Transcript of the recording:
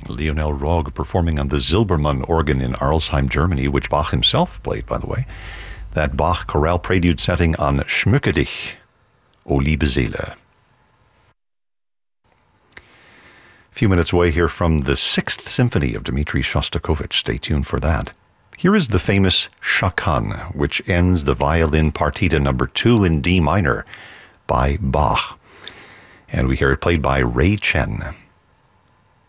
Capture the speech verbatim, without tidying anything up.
Lionel Rogge performing on the Silbermann organ in Arlesheim, Germany, which Bach himself played, by the way. That Bach chorale prelude setting on Schmücke dich, O liebe Seele. A few minutes away here from the Sixth Symphony of Dmitri Shostakovich. Stay tuned for that. Here is the famous Chakan, which ends the violin partita number two in D minor by Bach. And we hear it played by Ray Chen.